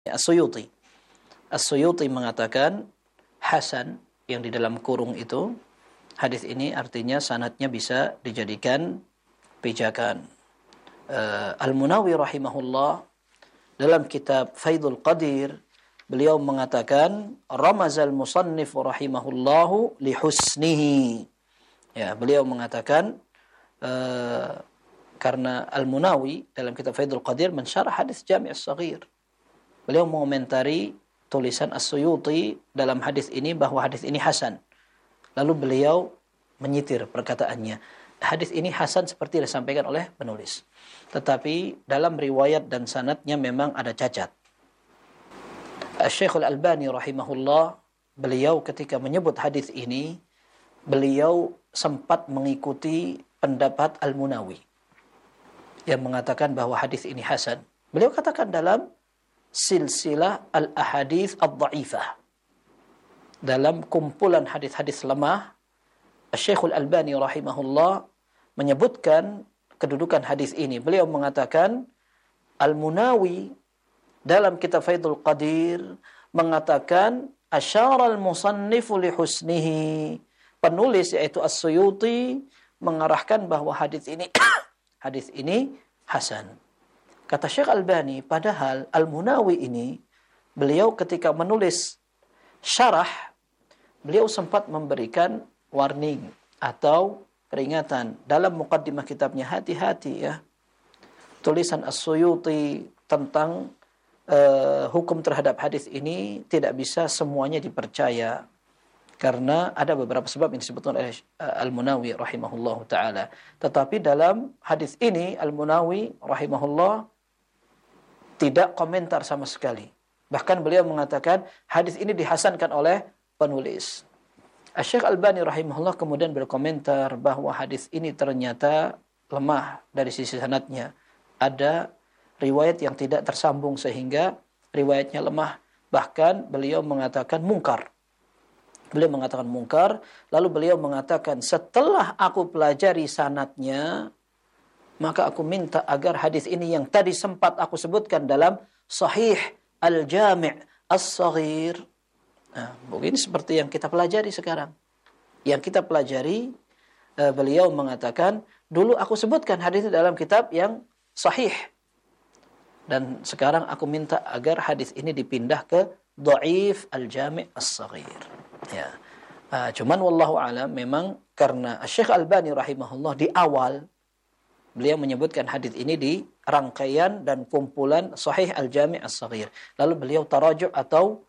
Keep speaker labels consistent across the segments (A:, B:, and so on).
A: As-Suyuti. As-Suyuti mengatakan hasan yang di dalam kurung itu, hadis ini artinya sanadnya bisa dijadikan pijakan. Al-Munawi rahimahullah dalam kitab Faidul Qadir beliau mengatakan ramazal musannif rahimahullahu li husnihi. Ya, beliau mengatakan karena Al-Munawi dalam kitab Faidul Qadir mensyarah hadis Jami' as-Saghir. Beliau mengomentari tulisan As-Suyuti dalam hadis ini bahwa hadis ini hasan. Lalu beliau menyitir perkataannya. Hadis ini hasan seperti disampaikan oleh penulis. Tetapi dalam riwayat dan sanadnya memang ada cacat. Syekh Al-Albani rahimahullah, beliau ketika menyebut hadis ini, beliau sempat mengikuti pendapat Al-Munawi yang mengatakan bahwa hadis ini hasan. Beliau katakan dalam silsilah al-ahadits ad-dha'ifah, dalam kumpulan hadis-hadis lemah, Syekh Al-Albani rahimahullah menyebutkan kedudukan hadis ini. Beliau mengatakan Al-Munawi dalam kitab Faidul Qadir mengatakan asyara al-musannifu li husnihi. Penulis yaitu As-Suyuti mengarahkan bahwa hadis ini hasan. Kata Syekh Albani, padahal Al-Munawi ini beliau ketika menulis syarah, beliau sempat memberikan warning atau peringatan dalam muqaddimah kitabnya, hati-hati ya. Tulisan As-Suyuti tentang hukum terhadap hadis ini tidak bisa semuanya dipercaya. Karena ada beberapa sebab yang disebutkan oleh Al-Munawi rahimahullahu ta'ala. Tetapi dalam hadis ini Al-Munawi rahimahullah tidak komentar sama sekali. Bahkan beliau mengatakan hadis ini dihasankan oleh penulis. Syekh Albani rahimahullah kemudian berkomentar bahwa hadis ini ternyata lemah dari sisi sanadnya. Ada riwayat yang tidak tersambung sehingga riwayatnya lemah. Bahkan beliau mengatakan mungkar. Beliau mengatakan mungkar, lalu beliau mengatakan setelah aku pelajari sanadnya, maka aku minta agar hadis ini yang tadi sempat aku sebutkan dalam Sahih Al-Jami' As-Saghir. Nah, begini seperti yang kita pelajari sekarang. Yang kita pelajari, beliau mengatakan, dulu aku sebutkan hadis dalam kitab yang sahih. Dan sekarang aku minta agar hadis ini dipindah ke Dhaif Al-Jami' As-Saghir. Ya. Cuman wallahu alam memang karena Syekh Albani rahimahullah di awal beliau menyebutkan hadis ini di rangkaian dan kumpulan Sahih Al-Jami' As-Saghir. Lalu beliau tarajuk atau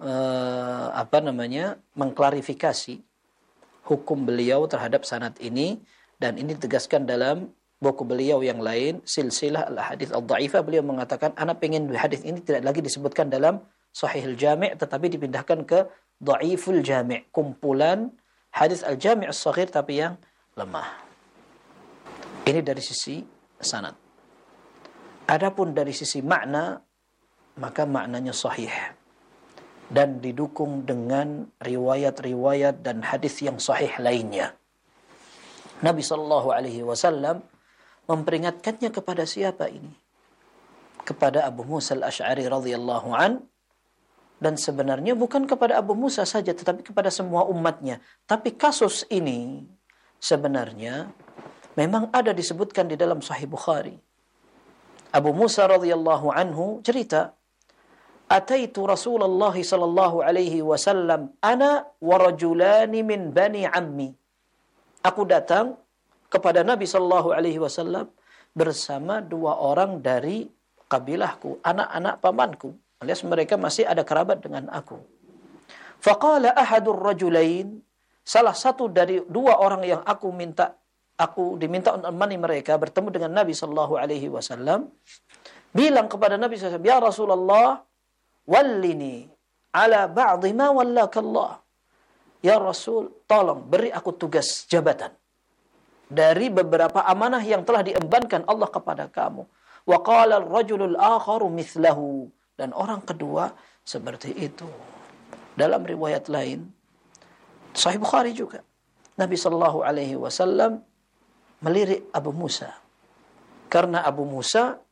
A: mengklarifikasi hukum beliau terhadap sanad ini, dan ini ditegaskan dalam buku beliau yang lain Silsilah Al-Hadits Ad-Dha'ifah. Beliau mengatakan ana pengen hadis ini tidak lagi disebutkan dalam Sahih Al-Jami' tetapi dipindahkan ke Dhaiful Jami', kumpulan hadis Al-Jami' As-Saghir tapi yang lemah. Ini dari sisi sanad. Adapun dari sisi makna, maka maknanya sahih dan didukung dengan riwayat-riwayat dan hadis yang sahih lainnya. Nabi sallallahu alaihi wasallam memperingatkannya kepada siapa ini? Kepada Abu Musa Al-Asy'ari radhiyallahu an, dan sebenarnya bukan kepada Abu Musa saja tetapi kepada semua umatnya. Tapi kasus ini sebenarnya memang ada disebutkan di dalam Sahih Bukhari. Abu Musa radhiyallahu anhu cerita, "Ataitu Rasulullah sallallahu alaihi wasallam ana wa rajulani min bani ammi." Aku datang kepada Nabi sallallahu alaihi wasallam bersama dua orang dari kabilahku, anak-anak pamanku, alias mereka masih ada kerabat dengan aku. Faqala ahadur rajulain, salah satu dari dua orang yang aku diminta untuk menemani mereka bertemu dengan Nabi sallallahu alaihi wasallam, bilang kepada Nabi sallallahu alaihi wasallam, "Ya Rasulullah, wallini ala ba'dhi ma wallakallah." Ya Rasul, tolong beri aku tugas jabatan dari beberapa amanah yang telah diembankan Allah kepada kamu. Wa qala ar-rajulul akharu mithlahu, dan orang kedua seperti itu. Dalam riwayat lain Sahih Bukhari juga, Nabi sallallahu alaihi wasallam melirik Abu Musa karena Abu Musa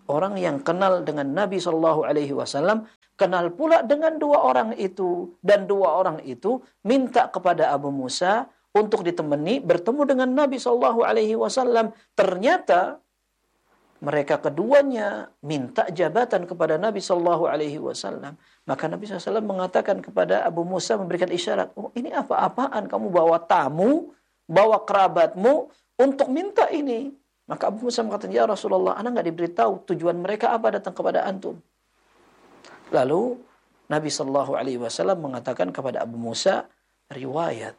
A: orang yang kenal dengan Nabi Shallallahu Alaihi Wasallam, kenal pula dengan dua orang itu, dan dua orang itu minta kepada Abu Musa untuk ditemani bertemu dengan Nabi Shallallahu Alaihi Wasallam. Ternyata mereka keduanya minta jabatan kepada Nabi Shallallahu Alaihi Wasallam. Maka Nabi SAW mengatakan kepada Abu Musa, memberikan isyarat, oh ini apa-apaan kamu bawa tamu, bawa kerabatmu untuk minta ini. Maka Abu Musa mengatakan, ya Rasulullah, ana nggak diberitahu tujuan mereka apa datang kepada antum. Lalu Nabi Shallallahu Alaihi Wasallam mengatakan kepada Abu Musa riwayat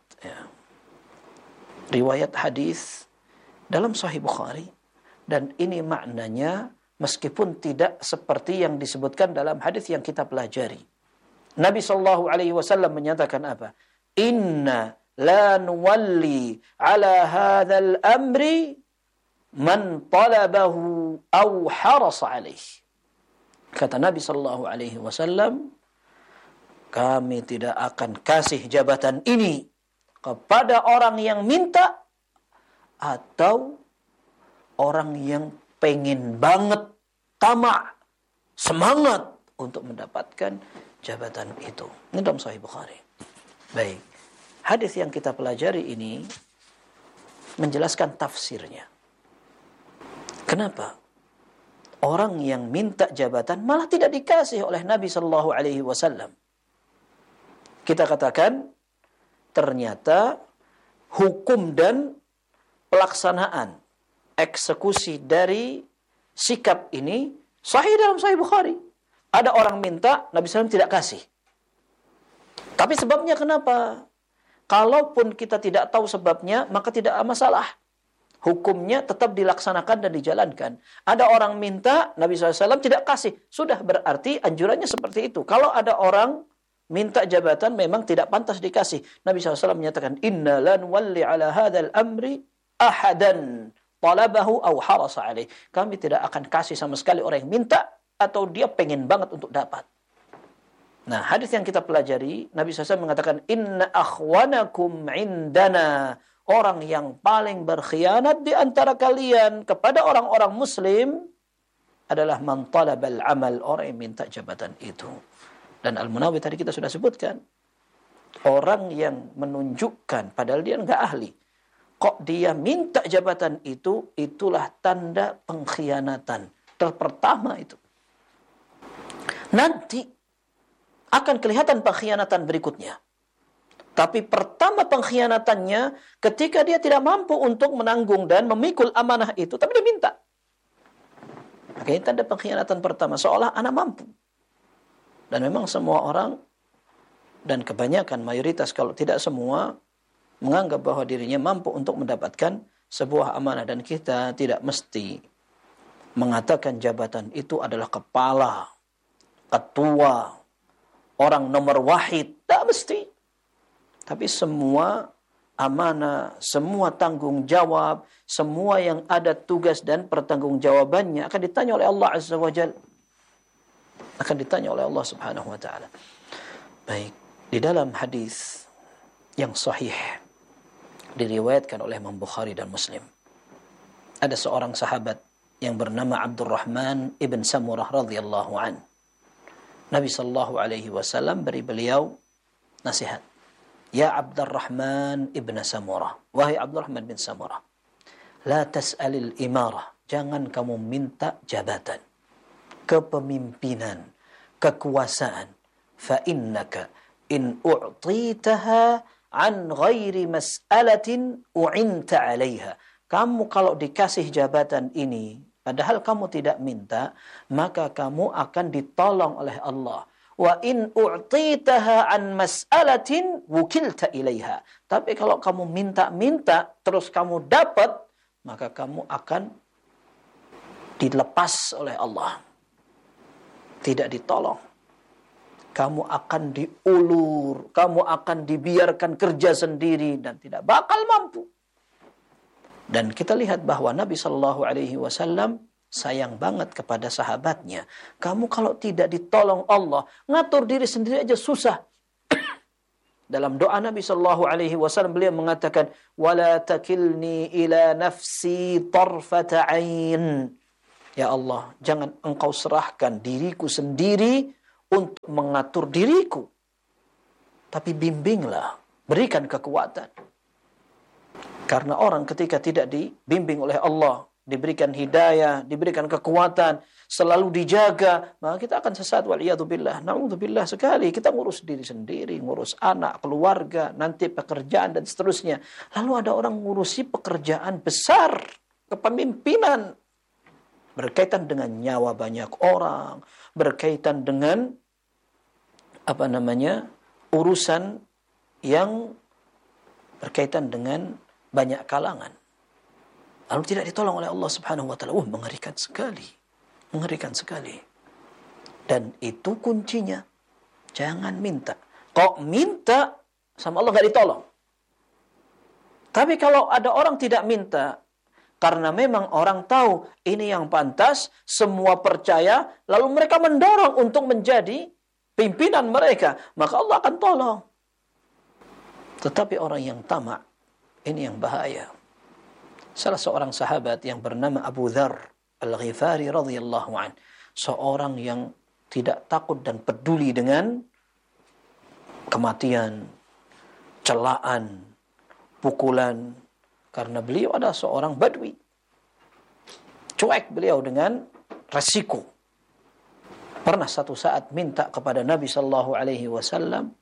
A: hadis dalam Sahih Bukhari. Dan ini maknanya meskipun tidak seperti yang disebutkan dalam hadis yang kita pelajari. Nabi Shallallahu Alaihi Wasallam menyatakan apa? Inna la nuwalli ala hadzal amri man talabahu aw harasa alaih. Kata Nabi Shallallahu Alaihi Wasallam, kami tidak akan kasih jabatan ini kepada orang yang minta atau orang yang pengen banget, tamak, semangat untuk mendapatkan jabatan itu. Ini dalam Sahih Bukhari. Baik. Hadis yang kita pelajari ini menjelaskan tafsirnya. Kenapa orang yang minta jabatan malah tidak dikasih oleh Nabi Shallallahu Alaihi Wasallam? Kita katakan ternyata hukum dan pelaksanaan eksekusi dari sikap ini sahih dalam Sahih Bukhari. Ada orang minta, Nabi SAW tidak kasih. Tapi sebabnya kenapa? Kalaupun kita tidak tahu sebabnya, maka tidak masalah. Hukumnya tetap dilaksanakan dan dijalankan. Ada orang minta, Nabi SAW tidak kasih. Sudah berarti anjurannya seperti itu. Kalau ada orang minta jabatan memang tidak pantas dikasih. Nabi SAW menyatakan, Inna lan walli ala hadzal amri ahadan talabahu aw harasa alaih. Kami tidak akan kasih sama sekali orang yang minta atau dia pengen banget untuk dapat. Nah, hadis yang kita pelajari, Nabi SAW mengatakan, Inna akhwanakum indana. Orang yang paling berkhianat di antara kalian kepada orang-orang muslim adalah man talabal amal, orang yang minta jabatan itu. Dan Al-Munawi tadi kita sudah sebutkan. Orang yang menunjukkan, padahal dia enggak ahli. Kok dia minta jabatan itu, itulah tanda pengkhianatan. Pertama itu. Nanti akan kelihatan pengkhianatan berikutnya. Tapi pertama pengkhianatannya ketika dia tidak mampu untuk menanggung dan memikul amanah itu, tapi dia minta. Maka ini tanda pengkhianatan pertama, seolah anak mampu. Dan memang semua orang, dan kebanyakan mayoritas kalau tidak semua, menganggap bahwa dirinya mampu untuk mendapatkan sebuah amanah. Dan kita tidak mesti mengatakan jabatan itu adalah kepala, ketua, orang nomor wahid. Tidak mesti. Tapi semua amanah, semua tanggung jawab, semua yang ada tugas dan pertanggungjawabannya akan ditanya oleh Allah Azza wa Jalla. Akan ditanya oleh Allah Subhanahu wa Ta'ala. Baik, di dalam hadis yang sahih diriwayatkan oleh Imam Bukhari dan Muslim, ada seorang sahabat yang bernama Abdurrahman ibn Samurah radhiyallahu an. Nabi sallallahu alaihi wasallam beri beliau nasihat. Ya Abdurrahman ibn Samurah, wahai Abdurrahman bin Samurah, la tas'alil imarah, jangan kamu minta jabatan, kepemimpinan, kekuasaan. Fa innaka in u'titaha an ghairi mas'alatin u'inta 'alaiha. Kamu kalau dikasih jabatan ini padahal kamu tidak minta, maka kamu akan ditolong oleh Allah. Wa in u'titaha an mas'alatin wukilta ilaiha. Tapi kalau kamu minta-minta terus kamu dapat, maka kamu akan dilepas oleh Allah. Tidak ditolong. Kamu akan diulur, kamu akan dibiarkan kerja sendiri dan tidak bakal mampu. Dan kita lihat bahwa Nabi Shallallahu Alaihi Wasallam sayang banget kepada sahabatnya. Kamu kalau tidak ditolong Allah, ngatur diri sendiri aja susah. Dalam doa Nabi Shallallahu Alaihi Wasallam beliau mengatakan, "Wala takilni ila nafsi tarfata ain." Ya Allah, jangan engkau serahkan diriku sendiri untuk mengatur diriku. Tapi bimbinglah, berikan kekuatan. Karena orang ketika tidak dibimbing oleh Allah, diberikan hidayah, diberikan kekuatan, selalu dijaga, maka kita akan sesat. Waliyadzubillah, na'udzubillah sekali. Kita ngurus diri sendiri, ngurus anak, keluarga, nanti pekerjaan dan seterusnya. Lalu ada orang ngurusi pekerjaan besar, kepemimpinan, berkaitan dengan nyawa banyak orang, berkaitan dengan urusan yang berkaitan dengan banyak kalangan. Lalu tidak ditolong oleh Allah Subhanahu wa taala. Mengerikan sekali. Mengerikan sekali. Dan itu kuncinya. Jangan minta. Kok minta sama Allah enggak ditolong. Tapi kalau ada orang tidak minta karena memang orang tahu ini yang pantas, semua percaya, lalu mereka mendorong untuk menjadi pimpinan mereka, maka Allah akan tolong. Tetapi orang yang tamak, ini yang bahaya. Salah seorang sahabat yang bernama Abu Dzar Al-Ghifari radhiyallahu an, seorang yang tidak takut dan peduli dengan kematian, celaan, pukulan, karena beliau adalah seorang badui. Cuek beliau dengan resiko. Pernah satu saat minta kepada Nabi sallallahu alaihi wasallam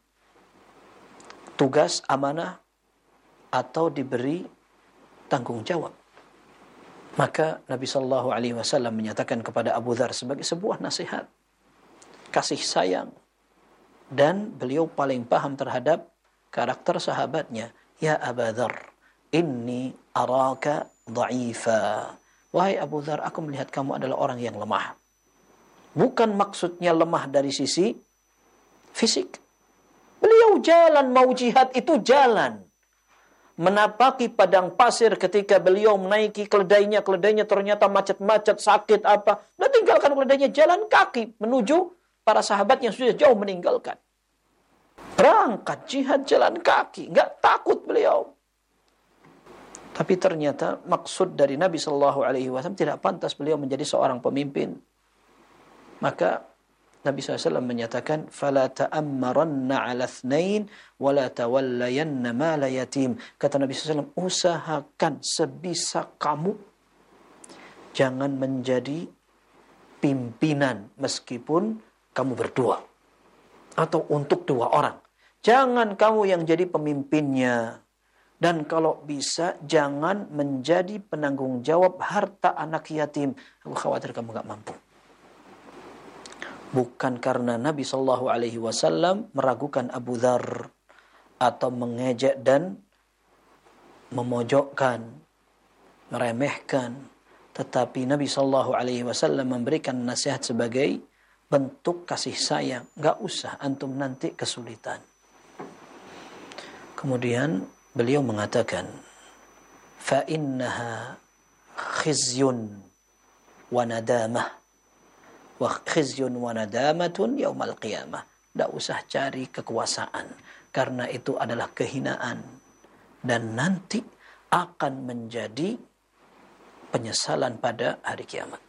A: tugas amanah atau diberi tanggung jawab. Maka Nabi sallallahu alaihi wasallam menyatakan kepada Abu Dzar sebagai sebuah nasihat, kasih sayang, dan beliau paling paham terhadap karakter sahabatnya. Ya Abu Dzar, inni araka dha'ifa. Wahai Abu Dzar, aku melihat kamu adalah orang yang lemah. Bukan maksudnya lemah dari sisi fisik. Beliau jalan, mau jihad itu jalan. Menapaki padang pasir ketika beliau menaiki keledainya ternyata macet-macet, sakit apa. Dia tinggalkan keledainya, jalan kaki menuju para sahabat yang sudah jauh meninggalkan. Berangkat jihad jalan kaki, nggak takut beliau. Tapi ternyata maksud dari Nabi Shallallahu Alaihi Wasallam tidak pantas beliau menjadi seorang pemimpin. Maka Nabi SAW menyatakan, "Fala ta'ammaranna 'ala itsnain wa la tawallayanna mala yatim." Kata Nabi SAW, usahakan sebisa kamu jangan menjadi pimpinan meskipun kamu berdua atau untuk dua orang. Jangan kamu yang jadi pemimpinnya. Dan kalau bisa jangan menjadi penanggung jawab harta anak yatim. Aku khawatir kamu gak mampu. Bukan karena Nabi Shallallahu Alaihi Wasallam meragukan Abu Dzar atau mengejek dan memojokkan, meremehkan, tetapi Nabi Shallallahu Alaihi Wasallam memberikan nasihat sebagai bentuk kasih sayang. Gak usah antum nanti kesulitan. Kemudian beliau mengatakan, fa innaha khizyun wa nadamah. Wa khizyun wa nadamatun yaumal qiyamah. Tidak usah cari kekuasaan, karena itu adalah kehinaan dan nanti akan menjadi penyesalan pada hari kiamat.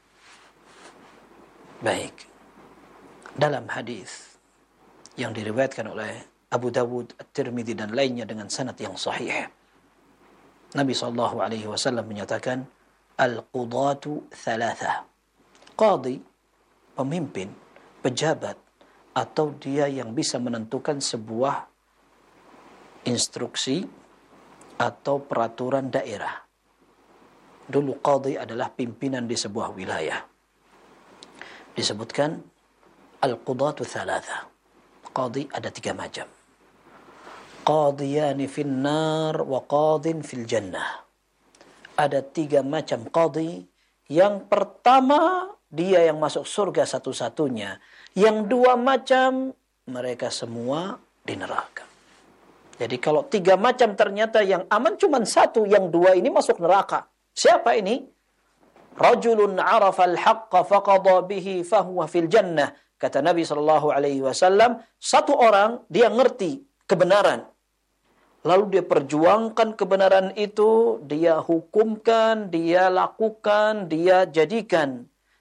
A: Baik. Dalam hadis yang diriwayatkan oleh Abu Dawud, At-Tirmidzi dan lainnya dengan sanad yang sahih, Nabi sallallahu alaihi wasallam menyatakan, al-qudatu thalatha. Qadi, pemimpin, pejabat, atau dia yang bisa menentukan sebuah instruksi atau peraturan daerah. Dulu qadi adalah pimpinan di sebuah wilayah. Disebutkan al-qudatu thalatha. Qadi ada 3 macam. Qadiyani fin nar wa qadin fil jannah. Ada 3 macam qadi. Yang pertama, dia yang masuk surga satu-satunya. Yang 2 macam, mereka semua di neraka. Jadi kalau 3 macam ternyata yang aman cuma 1, yang 2 ini masuk neraka. Siapa ini? Rajulun arafa al-haqqa faqada bihi fahuwa fil jannah. Kata Nabi SAW, satu orang dia ngerti kebenaran. Lalu dia perjuangkan kebenaran itu, dia hukumkan, dia lakukan, dia jadikan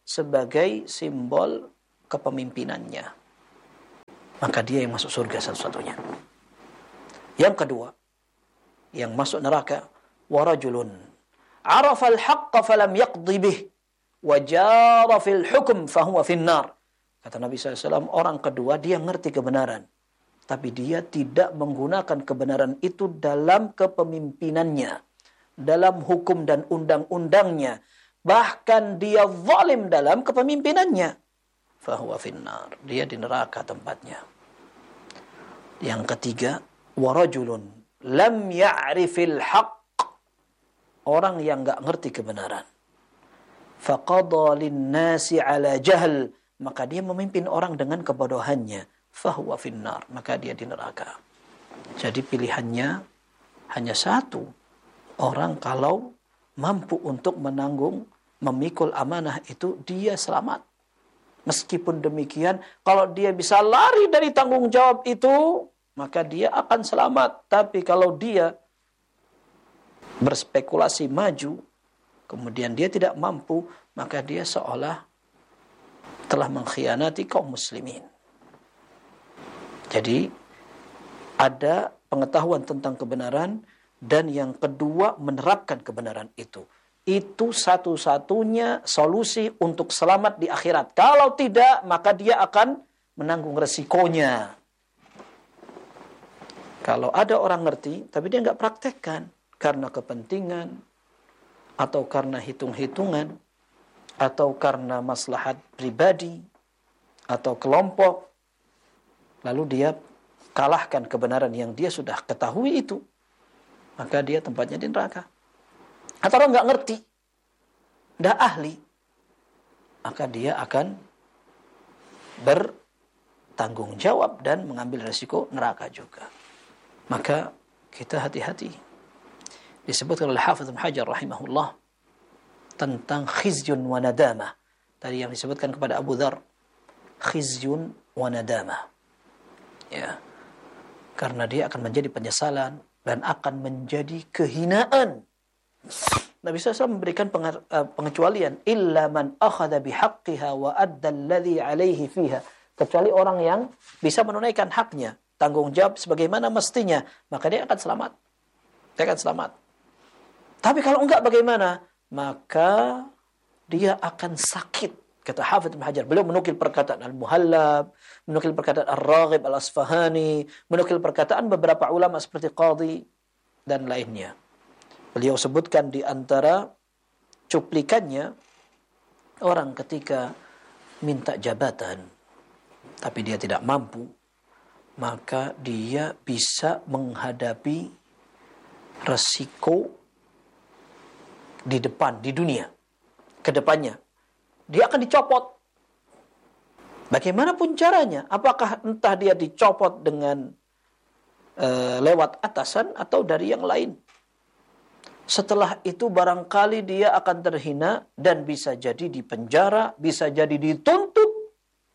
A: sebagai simbol kepemimpinannya. Maka dia yang masuk surga satu-satunya. Yang kedua, yang masuk neraka, warajulun arafa al-haqqa falam yaqdi bih wa jara fil hukm fahuwa finnar. Kata Nabi SAW, orang kedua dia ngerti kebenaran, tapi dia tidak menggunakan kebenaran itu dalam kepemimpinannya, dalam hukum dan undang-undangnya. Bahkan dia zalim dalam kepemimpinannya. Fahuwa finnar. Dia di neraka tempatnya. Yang ketiga, warajulun lam ya'rifil haqq. Orang yang enggak ngerti kebenaran. Faqadha lin-nasi ala jahl. Maka dia memimpin orang dengan kebodohannya. Fahuwa finnar. Maka dia di neraka. Jadi pilihannya hanya satu. Orang kalau mampu untuk menanggung, memikul amanah itu, dia selamat. Meskipun demikian, kalau dia bisa lari dari tanggung jawab itu, maka dia akan selamat. Tapi kalau dia berspekulasi maju, kemudian dia tidak mampu, maka dia seolah telah mengkhianati kaum muslimin. Jadi, ada pengetahuan tentang kebenaran, dan yang kedua, menerapkan kebenaran itu. Itu satu-satunya solusi untuk selamat di akhirat. Kalau tidak, maka dia akan menanggung resikonya. Kalau ada orang ngerti, tapi dia nggak praktekkan karena kepentingan, atau karena hitung-hitungan, atau karena maslahat pribadi, atau kelompok, lalu dia kalahkan kebenaran yang dia sudah ketahui itu, maka dia tempatnya di neraka. Atau orang nggak ngerti, nggak ahli, maka dia akan bertanggung jawab dan mengambil resiko neraka juga. Maka kita hati-hati. Disebutkan oleh Hafidz Ibnu Hajar rahimahullah tentang khizyun wa nadamah. Tadi yang disebutkan kepada Abu Dzar, khizyun wa nadamah. Ya. Karena dia akan menjadi penyesalan dan akan menjadi kehinaan. Nabi SAW memberikan pengecualian, illa man akhadha bihaqqiha wa adda alladhi alaihi fiha. Kecuali orang yang bisa menunaikan haknya, tanggung jawab sebagaimana mestinya, maka dia akan selamat. Dia akan selamat. Tapi kalau enggak bagaimana? Maka dia akan sakit. Kata Hafidz Ibnu Hajar. Beliau menukil perkataan Al-Muhallab, menukil perkataan Ar-Raghib Al-Asfahani, menukil perkataan beberapa ulama seperti Qadhi dan lainnya. Beliau sebutkan di antara cuplikannya, orang ketika minta jabatan, tapi dia tidak mampu, maka dia bisa menghadapi resiko di depan, di dunia, ke depannya. Dia akan dicopot. Bagaimanapun caranya, apakah entah dia dicopot dengan lewat atasan atau dari yang lain. Setelah itu barangkali dia akan terhina dan bisa jadi dipenjara, bisa jadi dituntut,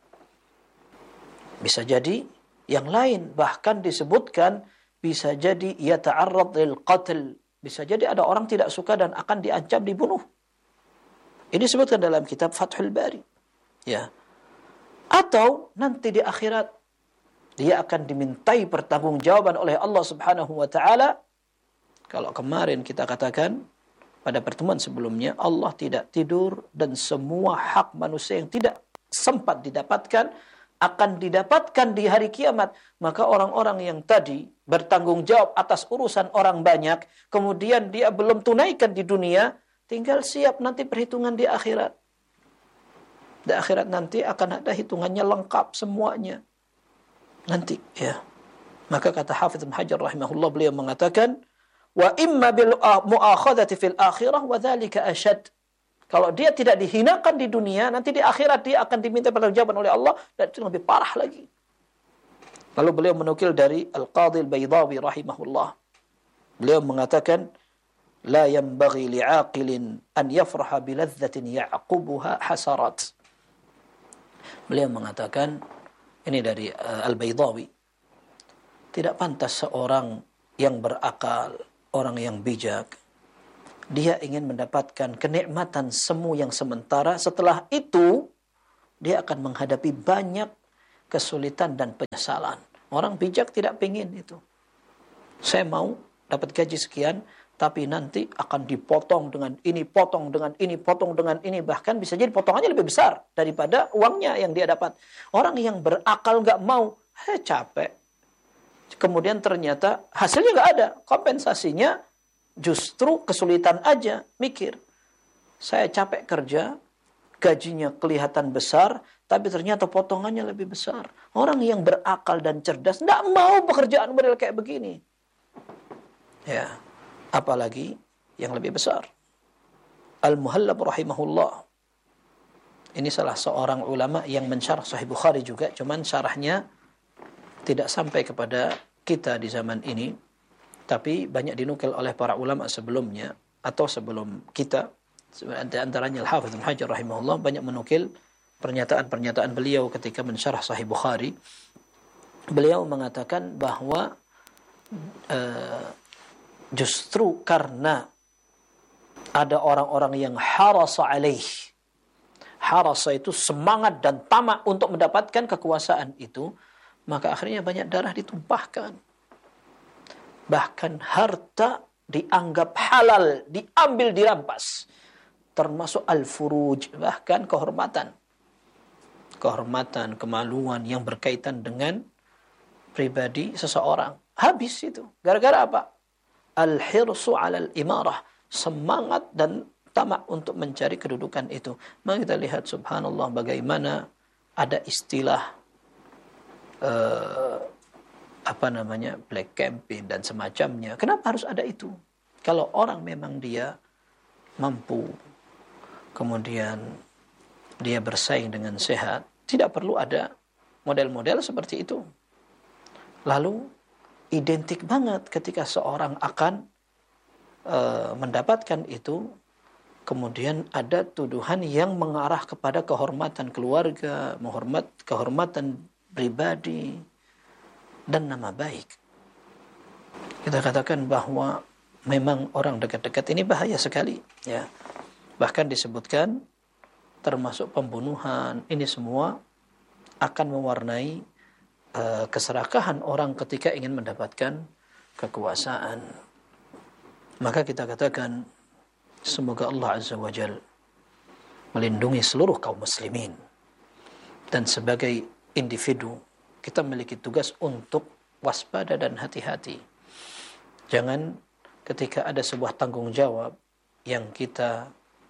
A: bisa jadi yang lain. Bahkan disebutkan bisa jadi yata'arrad lil qatl, bisa jadi ada orang tidak suka dan akan diancam dibunuh. Ini disebutkan dalam kitab Fathul Bari. Ya. Atau nanti di akhirat dia akan dimintai pertanggungjawaban oleh Allah Subhanahu wa taala. Kalau kemarin kita katakan pada pertemuan sebelumnya, Allah tidak tidur dan semua hak manusia yang tidak sempat didapatkan akan didapatkan di hari kiamat. Maka orang-orang yang tadi bertanggung jawab atas urusan orang banyak, kemudian dia belum tunaikan di dunia, tinggal siap nanti perhitungan di akhirat. Di akhirat nanti akan ada hitungannya lengkap semuanya. Nanti, ya. Maka kata Hafidz Ibnu Hajar rahimahullah, beliau mengatakan, wa imma bil mu'akhadhati fil akhirah wa dzalika ashad. Kalau dia tidak dihinakan di dunia, nanti di akhirat dia akan diminta pertanggungjawaban oleh Allah, dan itu lebih parah lagi. Lalu beliau menukil dari Al-Qadhi Al-Baydawi rahimahullah. Beliau mengatakan, la yanbaghi li'aqilin an yafraha biladzatin ya'qubuha hasarat. Beliau mengatakan, ini dari Al-Baydawi, tidak pantas seorang yang berakal, orang yang bijak, Dia ingin mendapatkan kenikmatan semu yang sementara. Setelah itu, dia akan menghadapi banyak kesulitan dan penyesalan. Orang bijak tidak ingin itu. Saya mau dapat gaji sekian, tapi nanti akan dipotong dengan ini, potong dengan ini, potong dengan ini. Bahkan bisa jadi potongannya lebih besar daripada uangnya yang dia dapat. Orang yang berakal nggak mau, capek. Kemudian ternyata hasilnya nggak ada. Kompensasinya justru kesulitan aja. Mikir, saya capek kerja, gajinya kelihatan besar, tapi ternyata potongannya lebih besar. Orang yang berakal dan cerdas nggak mau pekerjaan model kayak begini. Ya, apalagi yang lebih besar. Al-Muhallab rahimahullah. Ini salah seorang ulama yang mensyarah Sahih Bukhari juga, cuman syarahnya tidak sampai kepada kita di zaman ini, tapi banyak dinukil oleh para ulama sebelumnya atau sebelum kita. Antaranya Al-Hafidz Ibnu Hajar rahimahullah banyak menukil pernyataan-pernyataan beliau ketika mensyarah Sahih Bukhari. Beliau mengatakan bahwa justru karena ada orang-orang yang harasa alaih. Harasa itu semangat dan tamak untuk mendapatkan kekuasaan itu, maka akhirnya banyak darah ditumpahkan. Bahkan harta dianggap halal, diambil, dirampas. Termasuk al-furuj, bahkan kehormatan. Kehormatan, kemaluan yang berkaitan dengan pribadi seseorang. Habis itu. Gara-gara apa? Al-hirsu alal imarah. Semangat dan tamak untuk mencari kedudukan itu. Maka kita lihat subhanallah bagaimana ada istilah black campaign dan semacamnya. Kenapa harus ada itu? Kalau orang memang dia mampu, kemudian dia bersaing dengan sehat, tidak perlu ada model-model seperti itu. Lalu identik banget ketika seorang akan mendapatkan itu, kemudian ada tuduhan yang mengarah kepada kehormatan keluarga, kehormatan pribadi, dan nama baik. Kita katakan bahwa memang orang dekat-dekat ini bahaya sekali, ya. Bahkan disebutkan termasuk pembunuhan, ini semua akan mewarnai keserakahan orang ketika ingin mendapatkan kekuasaan. Maka kita katakan semoga Allah Azza wa Jal melindungi seluruh kaum muslimin. Dan sebagai individu kita memiliki tugas untuk waspada dan hati-hati. Jangan ketika ada sebuah tanggung jawab yang kita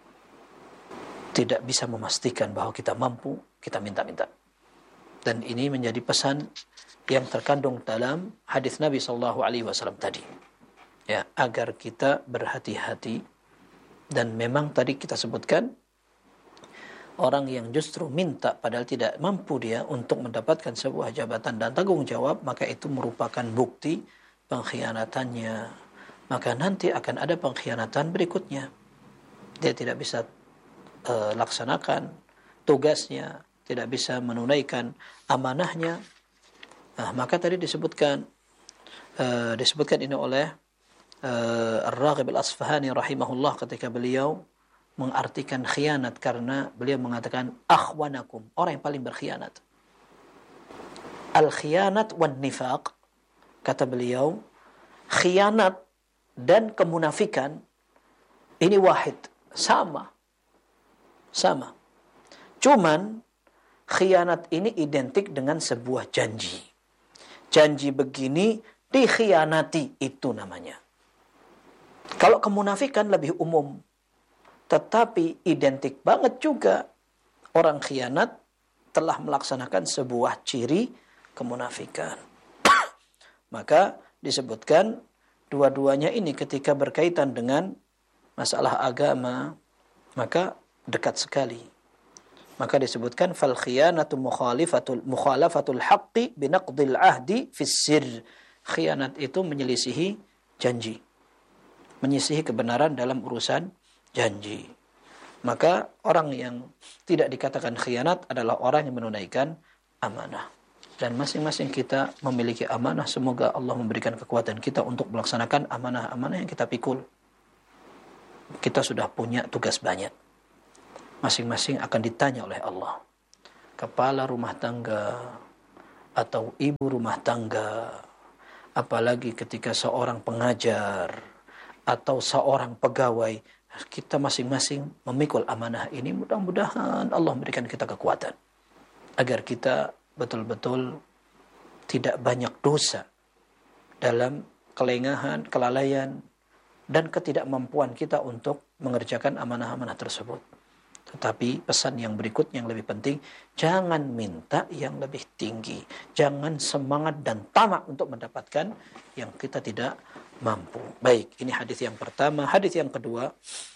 A: tidak bisa memastikan bahwa kita mampu, kita minta-minta. Dan ini menjadi pesan yang terkandung dalam hadis Nabi SAW tadi. Ya, agar kita berhati-hati. Dan memang tadi kita sebutkan orang yang justru minta padahal tidak mampu dia untuk mendapatkan sebuah jabatan dan tanggung jawab, maka itu merupakan bukti pengkhianatannya. Maka nanti akan ada pengkhianatan berikutnya. Dia tidak bisa laksanakan tugasnya, tidak bisa menunaikan amanahnya. Nah, maka tadi disebutkan ini oleh Ar-Raghib Al-Asfahani rahimahullah ketika beliau mengartikan khianat, karena beliau mengatakan akhwanakum, orang yang paling berkhianat. Al-khianat wan nifaq, kata beliau, khianat dan kemunafikan ini wahid, sama. Cuman khianat ini identik dengan sebuah janji. Janji begini dikhianati, itu namanya. Kalau kemunafikan lebih umum, tetapi identik banget juga orang khianat telah melaksanakan sebuah ciri kemunafikan. Maka disebutkan dua-duanya ini ketika berkaitan dengan masalah agama, maka dekat sekali. Maka disebutkan fal khiyanatu mukhalafatul haqqi binaqdil ahdi fis sirr. Khianat itu menyelisihi janji, menyelisihi kebenaran dalam urusan janji. Maka orang yang tidak dikatakan khianat adalah orang yang menunaikan amanah. Dan masing-masing kita memiliki amanah. Semoga Allah memberikan kekuatan kita untuk melaksanakan amanah-amanah yang kita pikul. kita sudah punya tugas banyak. Masing-masing akan ditanya oleh Allah. Kepala rumah tangga atau ibu rumah tangga, apalagi ketika seorang pengajar atau seorang pegawai, kita masing-masing memikul amanah ini. Mudah-mudahan Allah memberikan kita kekuatan agar kita betul-betul tidak banyak dosa dalam kelengahan, kelalaian, dan ketidakmampuan kita untuk mengerjakan amanah-amanah tersebut. Tetapi pesan yang berikutnya yang lebih penting, jangan minta yang lebih tinggi. Jangan semangat dan tamak untuk mendapatkan yang kita tidak mampu. Baik, ini hadis yang pertama. Hadis yang kedua,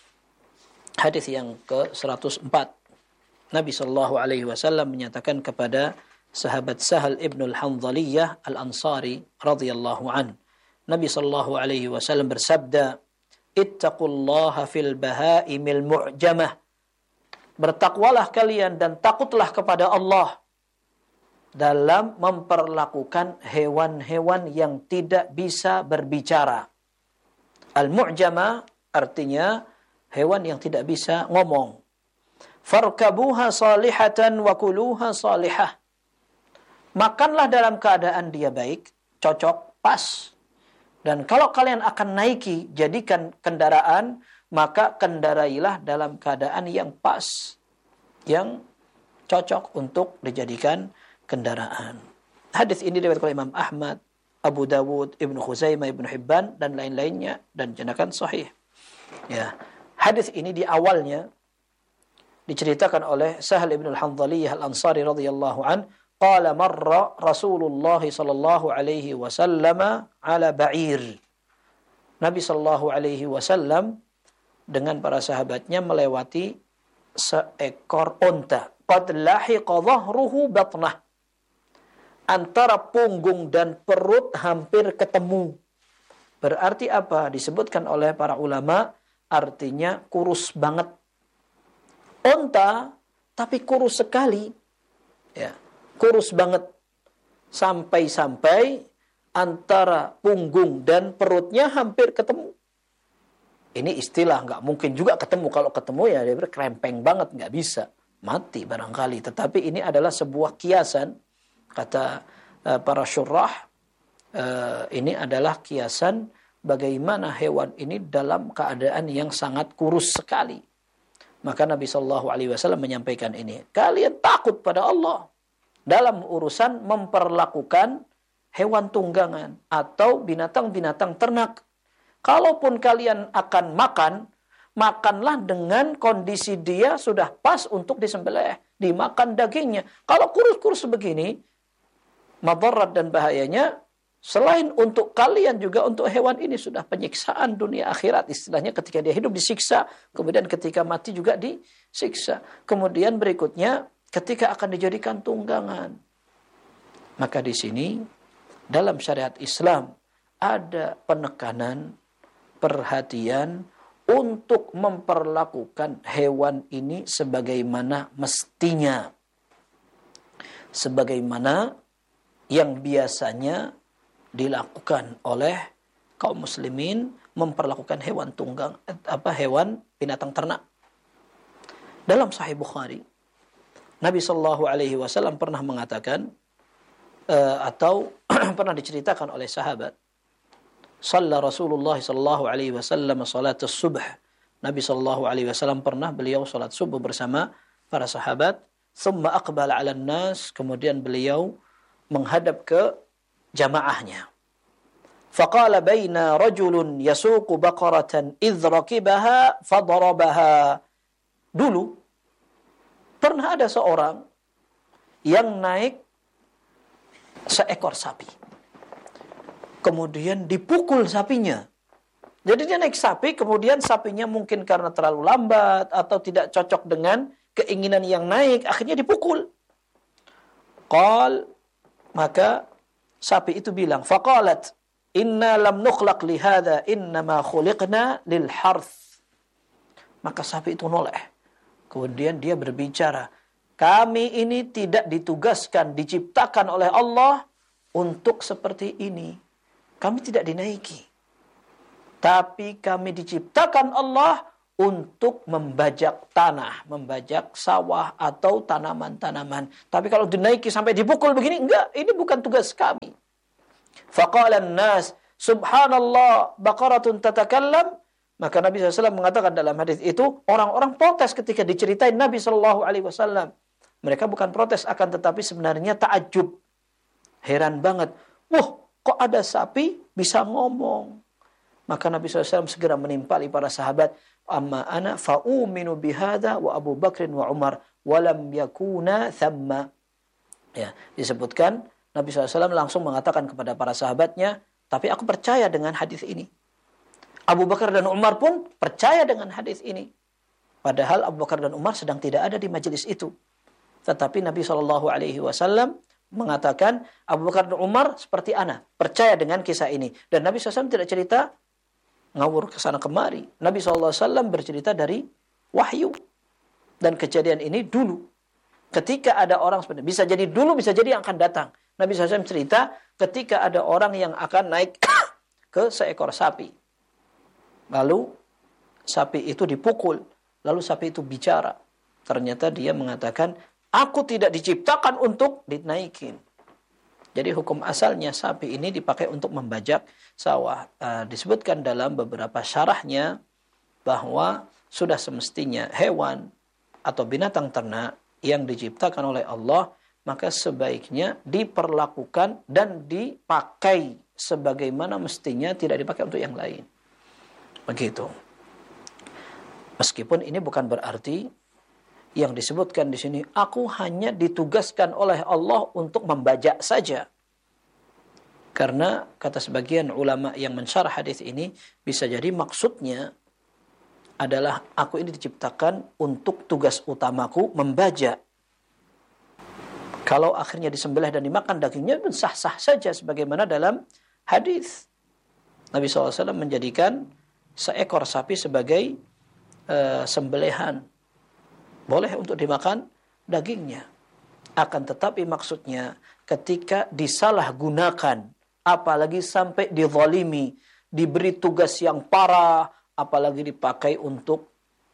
A: hadis yang ke-104. Nabi SAW menyatakan kepada sahabat Sahal ibn al-Hanzaliyah al-Ansari radhiyallahu an. Nabi SAW bersabda, "Ittaqullaha fil bahaimil mu'jamah." Bertakwalah kalian dan takutlah kepada Allah dalam memperlakukan hewan-hewan yang tidak bisa berbicara. Al-mu'jamah artinya hewan yang tidak bisa ngomong. Farkabuha salihatan wa kuluha salihah. Makanlah dalam keadaan dia baik, cocok, pas. Dan kalau kalian akan naiki, jadikan kendaraan, maka kendarailah dalam keadaan yang pas, yang cocok untuk dijadikan kendaraan. Hadis ini diriwayatkan oleh Imam Ahmad, Abu Dawud, Ibnu Khuzaimah, Ibnu Hibban, dan lain-lainnya, dan dinyatakan sahih. Ya, hadis ini di awalnya diceritakan oleh Sahal ibn al-Hanzaliyah al-Ansari radhiyallahu an, qala marra Rasulullah sallallahu alaihi wasallam ala ba'ir. Nabi sallallahu alaihi wasallam dengan para sahabatnya melewati seekor unta. Qad lahiqa dhahruhu batnah. Antara punggung dan perut hampir ketemu. Berarti apa? Disebutkan oleh para ulama, artinya kurus banget. Unta, tapi kurus sekali. Ya, kurus banget. Sampai-sampai antara punggung dan perutnya hampir ketemu. Ini istilah, nggak mungkin juga ketemu. Kalau ketemu ya dia berkrempeng banget, nggak bisa. Mati barangkali. Tetapi ini adalah sebuah kiasan. Kata para syurah, ini adalah kiasan bagaimana hewan ini dalam keadaan yang sangat kurus sekali. Maka Nabi SAW menyampaikan ini. Kalian takut pada Allah dalam urusan memperlakukan hewan tunggangan atau binatang-binatang ternak. Kalaupun kalian akan makan, makanlah dengan kondisi dia sudah pas untuk disembelih, dimakan dagingnya. Kalau kurus-kurus begini, madarat dan bahayanya selain untuk kalian juga untuk hewan ini sudah penyiksaan dunia akhirat. Istilahnya ketika dia hidup disiksa, kemudian ketika mati juga disiksa. Kemudian berikutnya ketika akan dijadikan tunggangan. Maka di sini dalam syariat Islam ada penekanan, perhatian untuk memperlakukan hewan ini sebagaimana mestinya. Sebagaimana yang biasanya dilakukan oleh kaum muslimin memperlakukan hewan tunggang, hewan binatang ternak. Dalam Sahih Bukhari, Nabi SAW pernah mengatakan atau pernah diceritakan oleh sahabat, Shalla Rasulullah sallallahu alaihi wasallam salat subuh. Nabi sallallahu alaihi wasallam pernah beliau salat subuh bersama para sahabat, thumma aqbala 'ala nas, kemudian beliau menghadap ke jamaahnya. Faqala baina rajulun yasuqu baqaratan idh rakibaha fadarabaha. Dulu pernah ada seorang yang naik seekor sapi. Kemudian dipukul sapinya. Jadi dia naik sapi, kemudian sapinya mungkin karena terlalu lambat atau tidak cocok dengan keinginan yang naik, akhirnya dipukul. Qal, maka sapi itu bilang, faqalat, inna lam nukhlaq li hadha, innama khuliqna lil harth. Maka sapi itu noleh. Kemudian dia berbicara, kami ini tidak ditugaskan, diciptakan oleh Allah untuk seperti ini. Kami tidak dinaiki. Tapi kami diciptakan Allah untuk membajak tanah, membajak sawah atau tanaman-tanaman. Tapi kalau dinaiki sampai dipukul begini, enggak, ini bukan tugas kami. Faqala an-nas, subhanallah, baqaratun tatakallam. Maka Nabi SAW mengatakan dalam hadis itu, orang-orang protes ketika diceritain Nabi SAW. Mereka bukan protes, akan tetapi sebenarnya ta'ajub. Heran banget. Wah, kok ada sapi bisa ngomong? Maka Nabi SAW segera menimpali para sahabat. Amma ana fa'uminu bihada wa Abu Bakrin wa Umar. Walam yakuna thamma. Ya, disebutkan Nabi SAW langsung mengatakan kepada para sahabatnya, tapi aku percaya dengan hadis ini. Abu Bakar dan Umar pun percaya dengan hadis ini. Padahal Abu Bakar dan Umar sedang tidak ada di majelis itu. Tetapi Nabi SAW mengatakan Abu Bakar dan Umar seperti ana, percaya dengan kisah ini. Dan Nabi SAW tidak cerita ngawur ke sana kemari. Nabi SAW bercerita dari wahyu. Dan kejadian ini dulu. Ketika ada orang seperti bisa jadi dulu, bisa jadi yang akan datang. Nabi SAW cerita ketika ada orang yang akan naik ke seekor sapi. Lalu sapi itu dipukul. Lalu sapi itu bicara. Ternyata dia mengatakan, aku tidak diciptakan untuk dinaikin. Jadi hukum asalnya sapi ini dipakai untuk membajak sawah. Disebutkan dalam beberapa syarahnya bahwa sudah semestinya hewan atau binatang ternak yang diciptakan oleh Allah, maka sebaiknya diperlakukan dan dipakai sebagaimana mestinya, tidak dipakai untuk yang lain. Begitu. Meskipun ini bukan berarti yang disebutkan di sini, aku hanya ditugaskan oleh Allah untuk membajak saja. Karena kata sebagian ulama yang mensyarah hadis ini, bisa jadi maksudnya adalah aku ini diciptakan untuk tugas utamaku membajak. Kalau akhirnya disembelih dan dimakan dagingnya, sah-sah saja sebagaimana dalam hadis. Nabi SAW menjadikan seekor sapi sebagai sembelihan. Boleh untuk dimakan dagingnya. Akan tetapi maksudnya ketika disalahgunakan, apalagi sampai dizalimi, diberi tugas yang parah, apalagi dipakai untuk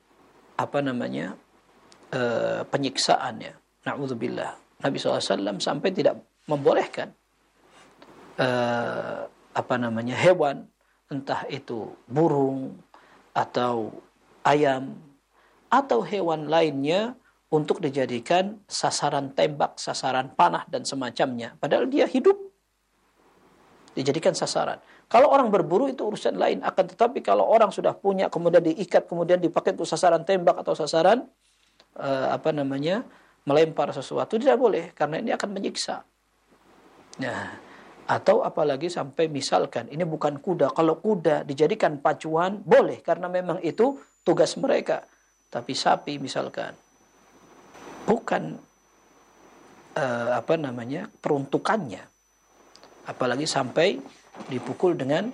A: penyiksaannya. Na'udzubillah. Nabi SAW sampai tidak membolehkan hewan, entah itu burung atau ayam atau hewan lainnya untuk dijadikan sasaran tembak, sasaran panah dan semacamnya. Padahal dia hidup dijadikan sasaran. Kalau orang berburu itu urusan lain. Akan tetapi kalau orang sudah punya kemudian diikat, kemudian dipakai untuk sasaran tembak atau sasaran melempar sesuatu, tidak boleh karena ini akan menyiksa. Nah, atau apalagi sampai misalkan ini bukan kuda. Kalau kuda dijadikan pacuan boleh karena memang itu tugas mereka. Tapi sapi misalkan bukan peruntukannya. Apalagi sampai dipukul dengan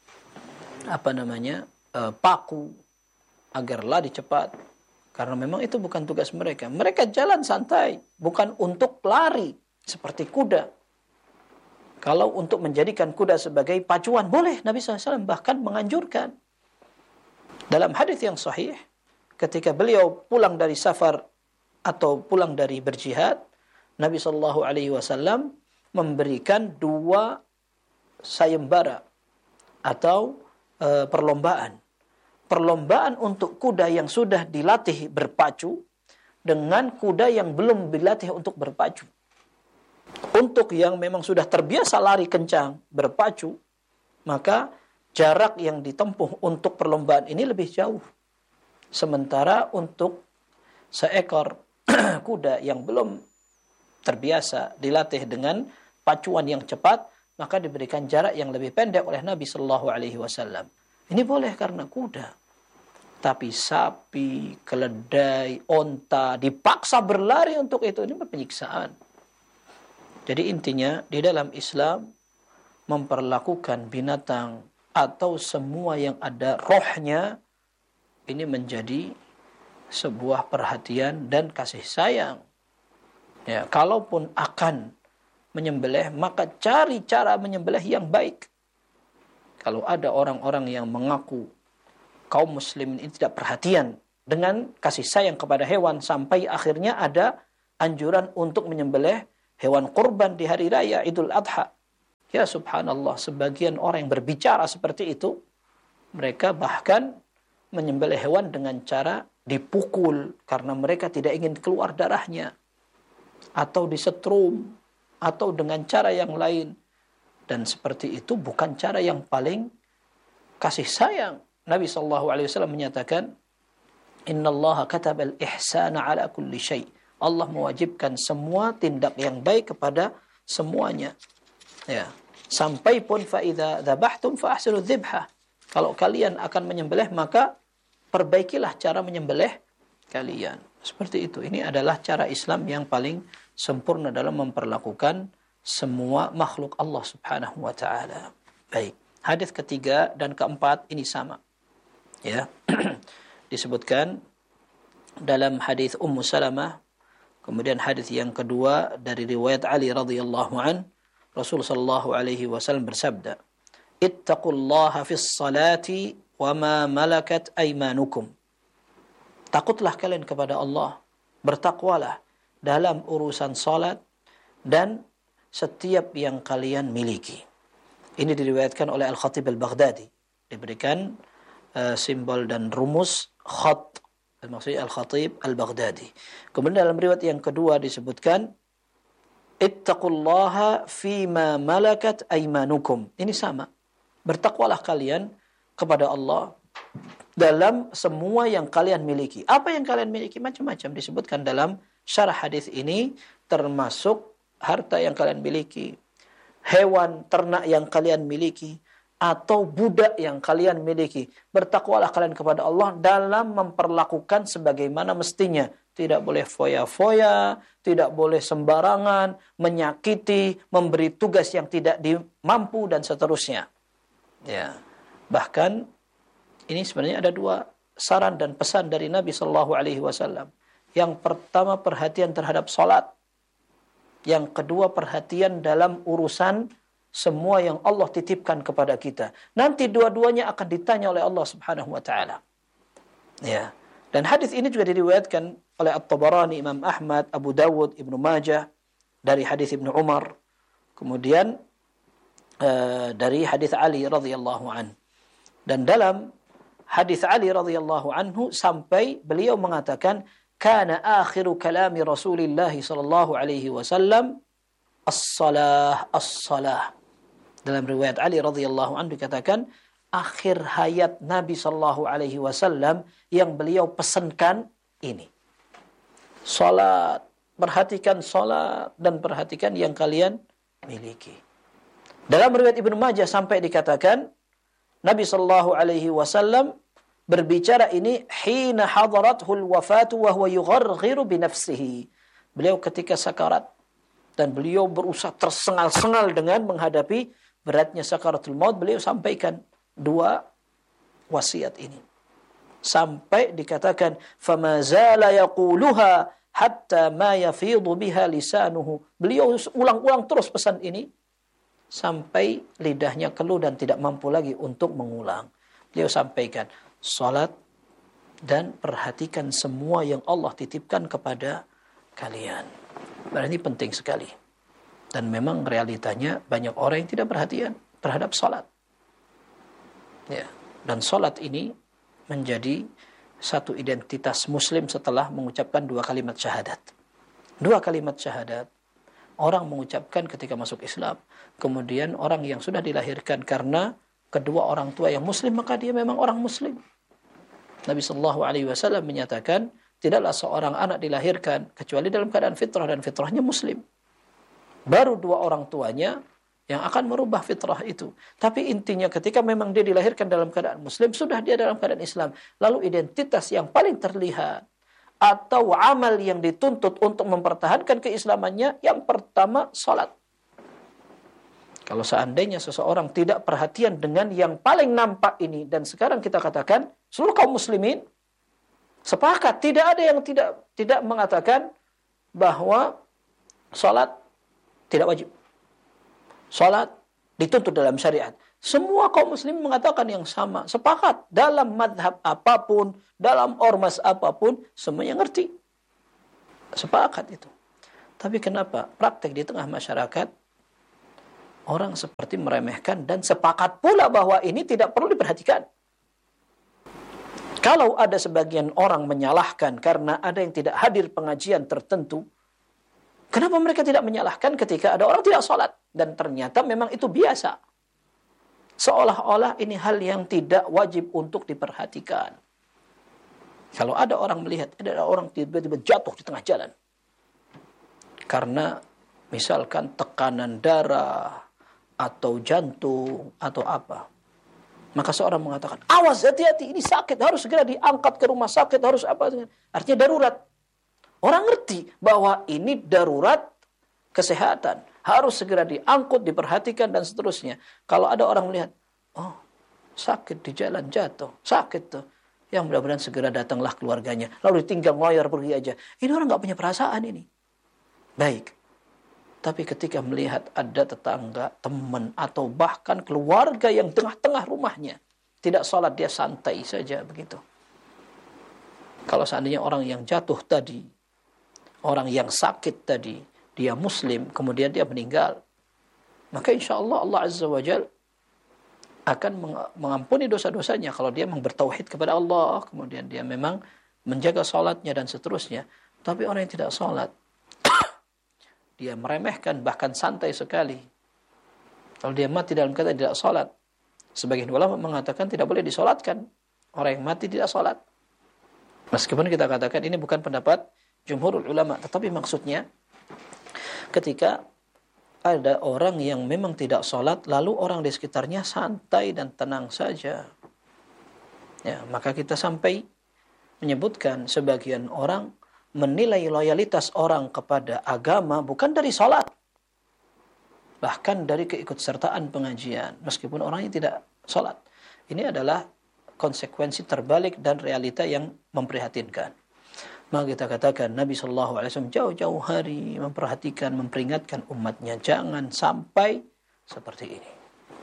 A: paku agar lari cepat. Karena memang itu bukan tugas mereka. Mereka jalan santai, bukan untuk lari seperti kuda. Kalau untuk menjadikan kuda sebagai pacuan boleh, Nabi SAW bahkan menganjurkan. Dalam hadis yang sahih, ketika beliau pulang dari safar atau pulang dari berjihad, Nabi SAW memberikan 2 sayembara atau perlombaan. Perlombaan untuk kuda yang sudah dilatih berpacu dengan kuda yang belum dilatih untuk berpacu. Untuk yang memang sudah terbiasa lari kencang, berpacu, maka jarak yang ditempuh untuk perlombaan ini lebih jauh. Sementara untuk seekor kuda yang belum terbiasa dilatih dengan pacuan yang cepat, maka diberikan jarak yang lebih pendek oleh Nabi Shallallahu Alaihi Wasallam. Ini boleh karena kuda. Tapi sapi, keledai, onta dipaksa berlari untuk itu, ini penyiksaan. Jadi intinya di dalam Islam memperlakukan binatang atau semua yang ada rohnya ini menjadi sebuah perhatian dan kasih sayang. Ya, kalaupun akan menyembelih, maka cari cara menyembelih yang baik. Kalau ada orang-orang yang mengaku kaum muslimin ini tidak perhatian dengan kasih sayang kepada hewan sampai akhirnya ada anjuran untuk menyembelih hewan kurban di hari raya Idul Adha. Ya subhanallah, sebagian orang yang berbicara seperti itu, mereka bahkan menyembelih hewan dengan cara dipukul karena mereka tidak ingin keluar darahnya, atau disetrum, atau dengan cara yang lain. Dan seperti itu bukan cara yang paling kasih sayang. Nabi SAW menyatakan, Innallaha katabal ihsana ala kulli syai'. Allah mewajibkan semua tindak yang baik kepada semuanya. Ya. Sampai pun fa'idha dhabahtum fa'ahsinu dhibhah. Kalau kalian akan menyembelih, maka perbaikilah cara menyembelih kalian. Seperti itu. Ini adalah cara Islam yang paling sempurna dalam memperlakukan semua makhluk Allah Subhanahu wa taala. Baik. Hadis ketiga dan keempat ini sama. Ya. Disebutkan dalam hadis Ummu Salamah, kemudian hadis yang kedua dari riwayat Ali radhiyallahu an, Rasul sallallahu alaihi wasallam bersabda, "Ittaqullaha fis salati wa ma malakat aymanukum." Takutlah kalian kepada Allah, bertakwalah dalam urusan salat dan setiap yang kalian miliki. Ini diriwayatkan oleh Al-Khatib Al-Baghdadi. Diberikan simbol dan rumus khat, maksudnya Al-Khatib Al-Baghdadi. Kemudian dalam riwayat yang kedua disebutkan ittaqullaha fima malakat aymanukum. Ini sama. Bertakwalah kalian kepada Allah dalam semua yang kalian miliki. Apa yang kalian miliki? Macam-macam disebutkan dalam syarah hadis ini, termasuk harta yang kalian miliki, hewan ternak yang kalian miliki, atau budak yang kalian miliki. Bertakwalah kalian kepada Allah dalam memperlakukan sebagaimana mestinya. Tidak boleh foya-foya, tidak boleh sembarangan, menyakiti, memberi tugas yang tidak dimampu, dan seterusnya. Ya. Bahkan ini sebenarnya ada dua saran dan pesan dari Nabi Shallallahu Alaihi Wasallam. Yang pertama, perhatian terhadap salat. Yang kedua, perhatian dalam urusan semua yang Allah titipkan kepada kita. Nanti dua-duanya akan ditanya oleh Allah Subhanahu wa taala. Ya. Dan hadis ini juga diriwayatkan oleh At-Tabarani, Imam Ahmad, Abu Dawud, Ibnu Majah dari hadis Ibnu Umar. Kemudian dari hadis Ali radhiyallahu an. Dan dalam hadis Ali radhiyallahu anhu sampai beliau mengatakan, kana akhiru kalami Rasulillah sallallahu alaihi wasallam as-salah as-salah. Dalam riwayat Ali radhiyallahu anhu dikatakan akhir hayat Nabi sallallahu alaihi wasallam yang beliau pesankan ini. Salat, perhatikan salat dan perhatikan yang kalian miliki. Dalam riwayat Ibnu Majah sampai dikatakan Nabi sallallahu alaihi wasallam berbicara ini hina hadarathul wafatu wa huwa yugharghiru bi nafsihi. Beliau ketika sakarat dan beliau berusaha tersengal-sengal dengan menghadapi beratnya sakaratul maut, beliau sampaikan dua wasiat ini. Sampai dikatakan fama zala yaquluha hatta ma yafidu biha lisanuhu. Beliau ulang-ulang terus pesan ini sampai lidahnya keluh dan tidak mampu lagi untuk mengulang. Beliau sampaikan salat dan perhatikan semua yang Allah titipkan kepada kalian. Berarti penting sekali. Dan memang realitanya banyak orang yang tidak perhatian terhadap salat. Ya. Dan salat ini menjadi satu identitas muslim setelah mengucapkan dua kalimat syahadat. Dua kalimat syahadat orang mengucapkan ketika masuk Islam. Kemudian orang yang sudah dilahirkan karena kedua orang tua yang muslim, maka dia memang orang muslim. Nabi sallallahu alaihi wasallam menyatakan tidaklah seorang anak dilahirkan kecuali dalam keadaan fitrah dan fitrahnya muslim. Baru dua orang tuanya yang akan merubah fitrah itu. Tapi intinya ketika memang dia dilahirkan dalam keadaan muslim, sudah dia dalam keadaan Islam. Lalu identitas yang paling terlihat atau amal yang dituntut untuk mempertahankan keislamannya, yang pertama salat. Kalau seandainya seseorang tidak perhatian dengan yang paling nampak ini, dan sekarang kita katakan seluruh kaum muslimin sepakat, tidak ada yang tidak mengatakan bahwa salat tidak wajib. Salat dituntut dalam syariat. Semua kaum muslim mengatakan yang sama. Sepakat dalam madhab apapun, dalam ormas apapun, semuanya ngerti. Sepakat itu. Tapi kenapa praktek di tengah masyarakat, orang seperti meremehkan dan sepakat pula bahwa ini tidak perlu diperhatikan. Kalau ada sebagian orang menyalahkan karena ada yang tidak hadir pengajian tertentu, kenapa mereka tidak menyalahkan ketika ada orang tidak sholat? Dan ternyata memang itu biasa. Seolah-olah ini hal yang tidak wajib untuk diperhatikan. Kalau ada orang melihat, ada orang tiba-tiba jatuh di tengah jalan. Karena misalkan tekanan darah, atau jantung, atau apa. Maka seorang mengatakan, awas, hati-hati, ini sakit, harus segera diangkat ke rumah sakit, harus apa. Artinya darurat. Orang ngerti bahwa ini darurat kesehatan. Harus segera diangkut, diperhatikan, dan seterusnya. Kalau ada orang melihat, oh, sakit di jalan, jatuh, sakit tuh. Yang mudah-mudahan segera datanglah keluarganya. Lalu ditinggal ngoyor pergi aja. Ini orang nggak punya perasaan ini. Baik. Tapi ketika melihat ada tetangga, teman, atau bahkan keluarga yang tengah-tengah rumahnya tidak sholat, dia santai saja begitu. Kalau seandainya orang yang jatuh tadi, orang yang sakit tadi, dia muslim, kemudian dia meninggal, maka insya Allah Allah Azza wa Jal akan mengampuni dosa-dosanya kalau dia memang bertauhid kepada Allah, kemudian dia memang menjaga sholatnya dan seterusnya. Tapi orang yang tidak sholat, dia meremehkan, bahkan santai sekali. Kalau dia mati dalam keadaan tidak sholat, sebagian ulama mengatakan tidak boleh disolatkan orang yang mati tidak sholat. Meskipun kita katakan ini bukan pendapat jumhurul ulama, tetapi maksudnya ketika ada orang yang memang tidak sholat, lalu orang di sekitarnya santai dan tenang saja, ya, maka kita sampai menyebutkan sebagian orang menilai loyalitas orang kepada agama bukan dari sholat, bahkan dari keikutsertaan pengajian, meskipun orangnya tidak sholat. Ini adalah konsekuensi terbalik dan realita yang memprihatinkan. Maka kita katakan Nabi SAW jauh-jauh hari memperhatikan, memperingatkan umatnya, jangan sampai seperti ini.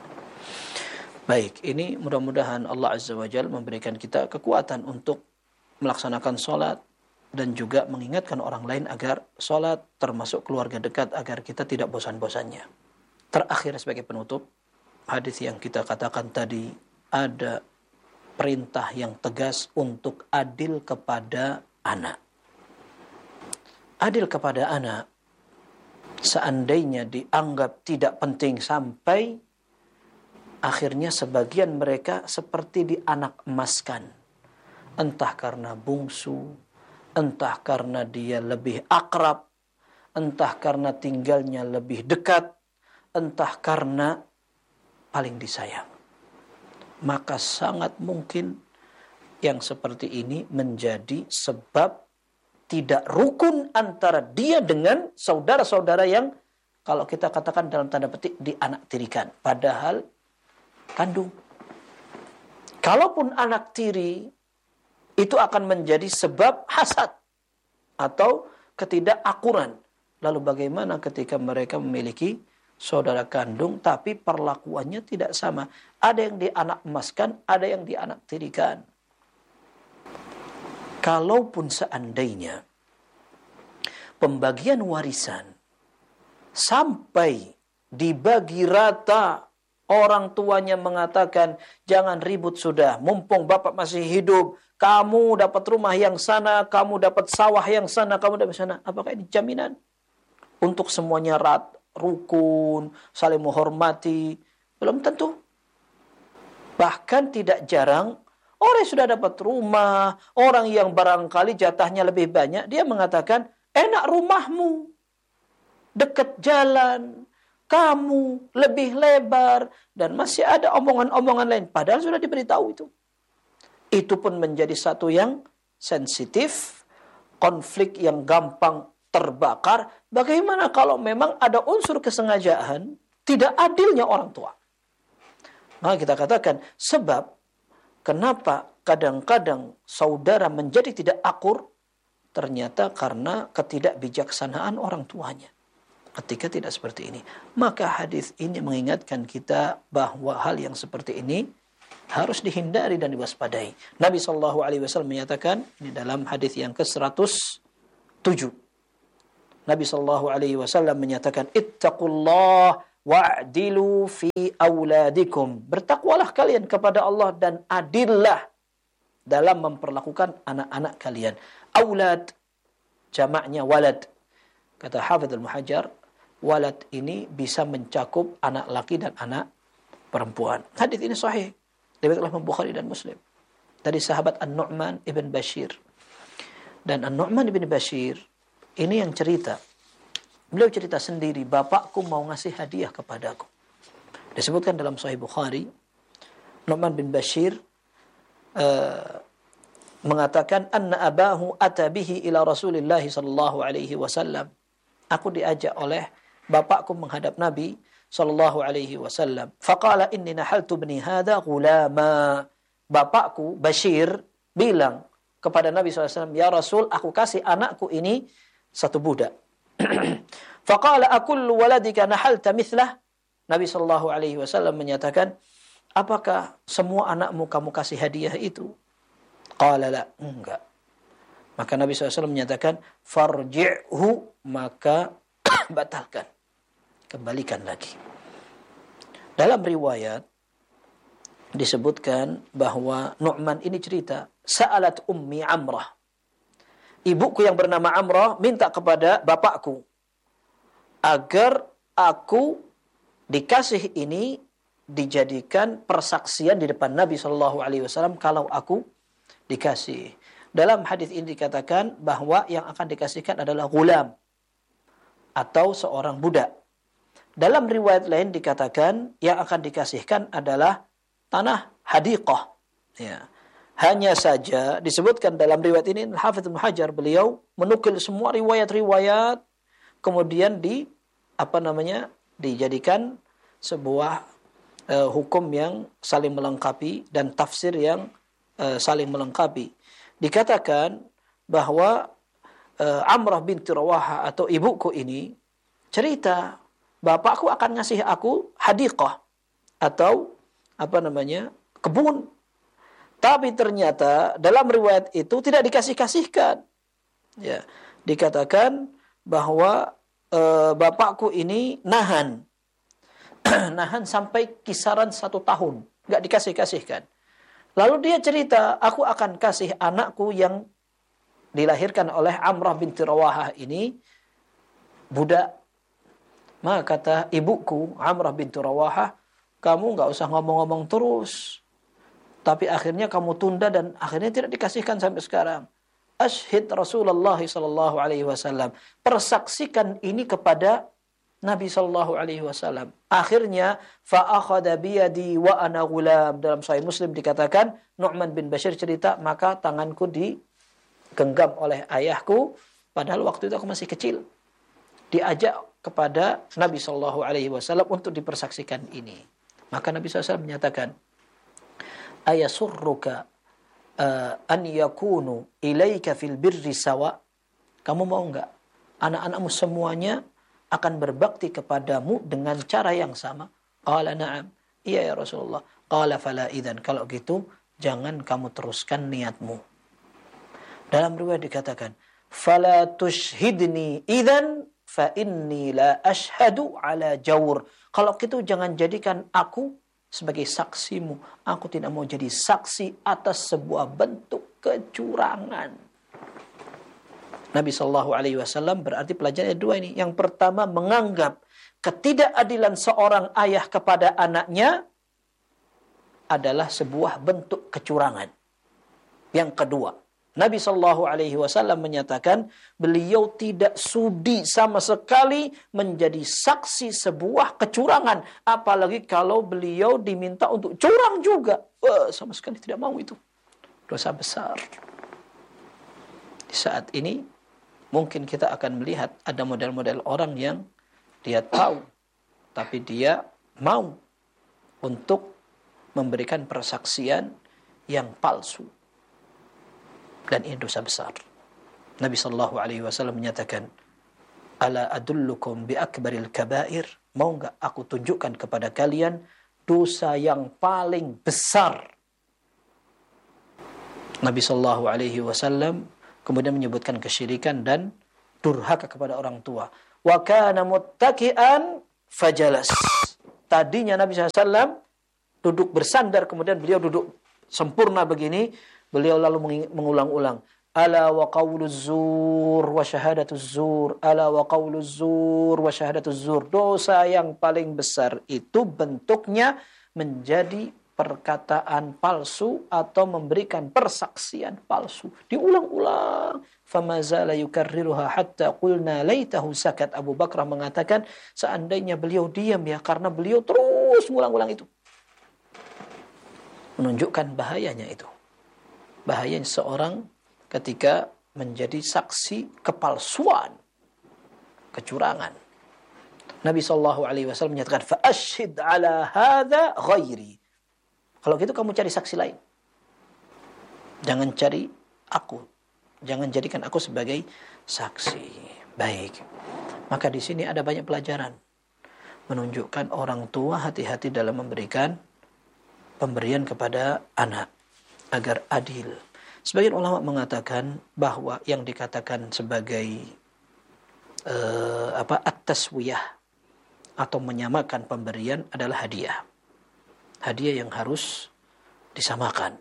A: Baik, ini mudah-mudahan Allah Azza wa Jalla memberikan kita kekuatan untuk melaksanakan sholat dan juga mengingatkan orang lain agar sholat, termasuk keluarga dekat, agar kita tidak bosan-bosannya. Terakhir sebagai penutup, hadis yang kita katakan tadi, ada perintah yang tegas untuk adil kepada anak. Adil kepada anak, seandainya dianggap tidak penting sampai akhirnya sebagian mereka seperti dianak emaskan. Entah karena bungsu, entah karena dia lebih akrab, entah karena tinggalnya lebih dekat, entah karena paling disayang. Maka sangat mungkin yang seperti ini menjadi sebab tidak rukun antara dia dengan saudara-saudara yang kalau kita katakan dalam tanda petik dianaktirikan, padahal kandung. Kalaupun anak tiri, itu akan menjadi sebab hasad atau ketidakakuran. Lalu bagaimana ketika mereka memiliki saudara kandung tapi perlakuannya tidak sama? Ada yang dianak emaskan, ada yang dianak tirikan. Kalaupun seandainya pembagian warisan sampai dibagi rata, orang tuanya mengatakan jangan ribut sudah, mumpung bapak masih hidup, kamu dapat rumah yang sana, kamu dapat sawah yang sana, kamu dapat sana. Apakah ini jaminan untuk semuanya rukun, saling menghormati? Belum tentu. Bahkan tidak jarang orang yang sudah dapat rumah, orang yang barangkali jatahnya lebih banyak, dia mengatakan, enak rumahmu, dekat jalan, kamu lebih lebar, dan masih ada omongan-omongan lain. Padahal sudah diberitahu itu. Itu pun menjadi satu yang sensitif, konflik yang gampang terbakar. Bagaimana kalau memang ada unsur kesengajaan, tidak adilnya orang tua? Maka kita katakan, sebab kenapa kadang-kadang saudara menjadi tidak akur? Ternyata karena ketidakbijaksanaan orang tuanya. ketika tidak seperti ini. Maka hadis ini mengingatkan kita bahwa hal yang seperti ini harus dihindari dan diwaspadai. Nabi SAW menyatakan, ini dalam hadis yang ke-107. Nabi SAW menyatakan, ittaqullah wa'dilu fi auladikum. Bertakwalah kalian kepada Allah dan adillah dalam memperlakukan anak-anak kalian. Aulad, jamaknya walad. Kata Hafidz Al-Muhajjar, walad ini bisa mencakup anak laki dan anak perempuan. Hadis ini sahih, diriwayatkan oleh Imam Bukhari dan Muslim dari sahabat An-Nu'man ibn Bashir. Dan An-Nu'man ibn Bashir ini yang cerita. Beliau cerita sendiri, bapakku mau ngasih hadiah kepadaku. Disebutkan dalam Sahih Bukhari, Nu'man bin Bashir mengatakan anna abahu ata bihi ila Rasulillah sallallahu alaihi wasallam. Aku diajak oleh bapakku menghadap Nabi sallallahu alaihi wasallam. Faqala inni nahaltu ibni hadha ghulama. Bapakku Bashir bilang kepada Nabi SAW, ya Rasul, aku kasih anakku ini satu budak. Faqala akullu waladika nahalta mithlah. Nabi sallallahu alaihi wasallam menyatakan, apakah semua anakmu kamu kasih hadiah itu? Qala la, enggak. Maka Nabi SAW menyatakan, farji'hu, maka batalkan. Kembalikan lagi. Dalam riwayat, disebutkan bahwa Nu'man ini cerita, sa'alat ummi Amrah. Ibuku yang bernama Amrah minta kepada bapakku, agar aku dikasih ini dijadikan persaksian di depan Nabi SAW kalau aku dikasih. Dalam hadis ini dikatakan bahwa yang akan dikasihkan adalah gulam atau seorang budak. Dalam riwayat lain dikatakan yang akan dikasihkan adalah tanah hadiqah. Ya. Hanya saja disebutkan dalam riwayat ini Hafidz Ibnu Hajar beliau menukil semua riwayat-riwayat kemudian dijadikan sebuah hukum yang saling melengkapi dan tafsir yang saling melengkapi. Dikatakan bahwa Amrah binti Rawaha atau ibuku ini cerita, bapakku akan ngasih aku hadiqah atau kebun. Tapi ternyata dalam riwayat itu tidak dikasih-kasihkan. Ya, dikatakan bahwa bapakku ini nahan sampai kisaran 1 tahun, nggak dikasih-kasihkan. Lalu dia cerita, aku akan kasih anakku yang dilahirkan oleh Amrah binti Rawahah ini budak. Maka kata ibuku Amrah binti Rawahah, kamu nggak usah ngomong-ngomong terus. Tapi akhirnya kamu tunda dan akhirnya tidak dikasihkan sampai sekarang. Ashhid Rasulullah sallallahu alaihi wasallam. Persaksikan ini kepada Nabi sallallahu alaihi wasallam. Akhirnya fa akhadha bi yadi wa ana ghulam. Dalam Sahih Muslim dikatakan Nu'man bin Bashir cerita, maka tanganku digenggam oleh ayahku padahal waktu itu aku masih kecil. Diajak kepada Nabi sallallahu alaihi wasallam untuk dipersaksikan ini. Maka Nabi SAW menyatakan, ayasurruka an yakunu ilaika fil birri sawa. Kamu mau enggak anak-anakmu semuanya akan berbakti kepadamu dengan cara yang sama? Qala na'am. Iya ya Rasulullah. Qala fala idzan. Kalau gitu jangan kamu teruskan niatmu. Dalam riwayat dikatakan, fala tushhidni idzan fa inni la ashhadu ala jawr. Kalau gitu jangan jadikan aku sebagai saksimu. Aku tidak mau jadi saksi atas sebuah bentuk kecurangan. Nabi SAW berarti pelajaran dua ini. Yang pertama, menganggap ketidakadilan seorang ayah kepada anaknya adalah sebuah bentuk kecurangan. Yang kedua, Nabi SAW menyatakan beliau tidak sudi sama sekali menjadi saksi sebuah kecurangan. Apalagi kalau beliau diminta untuk curang juga. Sama sekali tidak mau itu. Dosa besar. Di saat ini mungkin kita akan melihat ada model-model orang yang dia tahu, tapi dia mau untuk memberikan persaksian yang palsu. Dan ini dosa besar. Nabi SAW menyatakan, ala adullukum bi akbaril kabair, mau enggak aku tunjukkan kepada kalian dosa yang paling besar. Nabi sallallahu alaihi wasallam kemudian menyebutkan kesyirikan dan durhaka kepada orang tua. Wa kana muttaki'an fajalas. Tadinya Nabi SAW duduk bersandar, kemudian beliau duduk sempurna begini, beliau lalu mengulang-ulang. Ala wa qauluz zur wa syahadatuz zur, ala wa qauluz zur wa syahadatuz zur. Dosa yang paling besar itu bentuknya menjadi perkataan palsu atau memberikan persaksian palsu. Diulang-ulang. Famazala yukarriruha hatta qulna laitahu sakat. Abu Bakrah mengatakan seandainya beliau diam ya, karena beliau terus mengulang-ulang itu. Menunjukkan bahayanya itu. Bahayanya seorang ketika menjadi saksi kepalsuan, kecurangan. Nabi SAW menyatakan, فَأَشْهِدْ عَلَى هَذَا غَيْرِي. Kalau gitu kamu cari saksi lain. Jangan cari aku. Jangan jadikan aku sebagai saksi. Baik. Maka di sini ada banyak pelajaran. Menunjukkan orang tua hati-hati dalam memberikan pemberian kepada anak. Agar adil. Sebagian ulama mengatakan bahwa yang dikatakan sebagai at-taswiyah atau menyamakan pemberian adalah hadiah. Hadiah yang harus disamakan.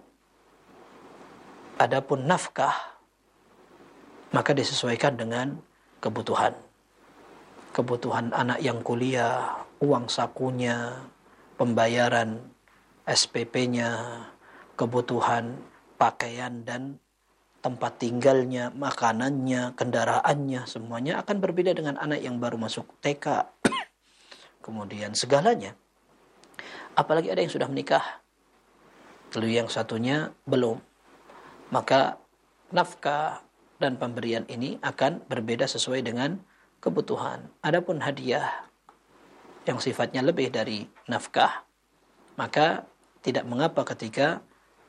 A: Adapun nafkah maka disesuaikan dengan kebutuhan. Kebutuhan anak yang kuliah, uang sakunya, pembayaran SPP-nya, kebutuhan pakaian dan tempat tinggalnya, makanannya, kendaraannya, semuanya akan berbeda dengan anak yang baru masuk TK. Kemudian segalanya. Apalagi ada yang sudah menikah, lalu yang satunya belum. Maka nafkah dan pemberian ini akan berbeda sesuai dengan kebutuhan. Adapun hadiah yang sifatnya lebih dari nafkah, maka tidak mengapa ketika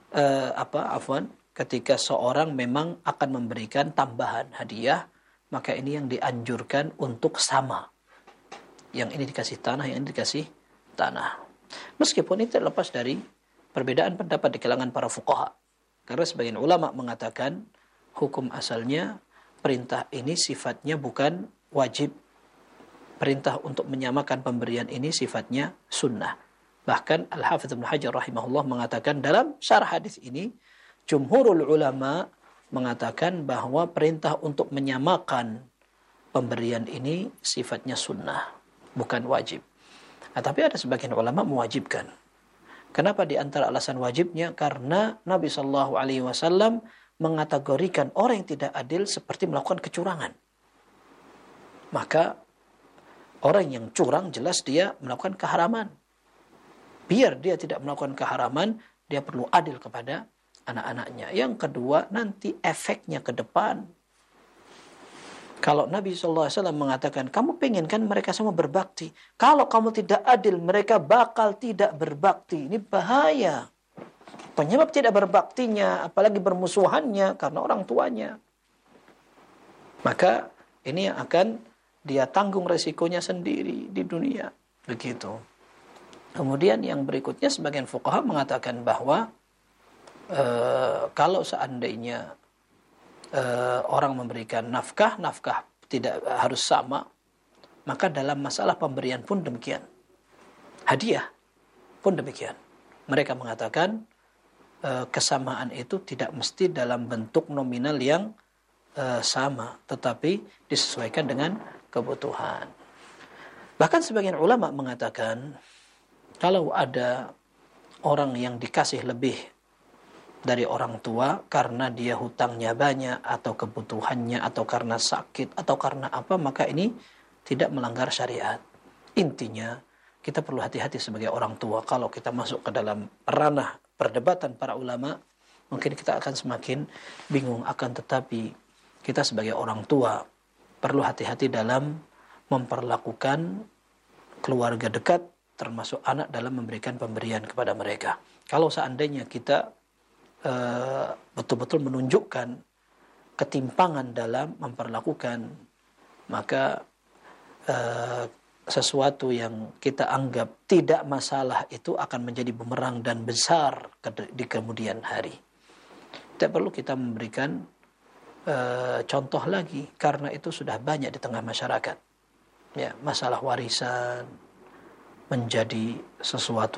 A: ketika seorang memang akan memberikan tambahan hadiah, maka ini yang dianjurkan untuk sama. Yang ini dikasih tanah, yang ini dikasih tanah. Meskipun itu terlepas dari perbedaan pendapat di kalangan para fuqaha. Karena sebagian ulama mengatakan hukum asalnya perintah ini sifatnya bukan wajib. Perintah untuk menyamakan pemberian ini sifatnya sunnah. Bahkan Al-Hafidz Ibnu Hajar rahimahullah mengatakan dalam syarah hadis ini, jumhurul ulama mengatakan bahwa perintah untuk menyamakan pemberian ini sifatnya sunnah, bukan wajib. Nah, tapi ada sebagian ulama mewajibkan. Kenapa di antara alasan wajibnya? Karena Nabi SAW mengategorikan orang yang tidak adil seperti melakukan kecurangan. Maka orang yang curang jelas dia melakukan keharaman. Biar dia tidak melakukan keharaman, dia perlu adil kepada anak-anaknya. Yang kedua, nanti efeknya ke depan. Kalau Nabi SAW mengatakan, kamu pengen kan mereka semua berbakti. Kalau kamu tidak adil, mereka bakal tidak berbakti. Ini bahaya. Penyebab tidak berbaktinya, apalagi bermusuhannya, karena orang tuanya. Maka ini yang akan dia tanggung resikonya sendiri di dunia. Begitu. Kemudian yang berikutnya sebagian fuqaha mengatakan bahwa kalau seandainya orang memberikan nafkah tidak harus sama, maka dalam masalah pemberian pun demikian. Hadiah pun demikian. Mereka mengatakan kesamaan itu tidak mesti dalam bentuk nominal yang sama, tetapi disesuaikan dengan kebutuhan. Bahkan sebagian ulama mengatakan kalau ada orang yang dikasih lebih dari orang tua karena dia hutangnya banyak atau kebutuhannya atau karena sakit atau karena apa, maka ini tidak melanggar syariat. Intinya kita perlu hati-hati sebagai orang tua. Kalau kita masuk ke dalam ranah perdebatan para ulama, mungkin kita akan semakin bingung. Akan tetapi kita sebagai orang tua perlu hati-hati dalam memperlakukan keluarga dekat termasuk anak dalam memberikan pemberian kepada mereka. Kalau seandainya kita betul-betul menunjukkan ketimpangan dalam memperlakukan, maka sesuatu yang kita anggap tidak masalah itu akan menjadi bumerang dan besar di kemudian hari. Tidak perlu kita memberikan contoh lagi, karena itu sudah banyak di tengah masyarakat. Ya, masalah warisan menjadi sesuatu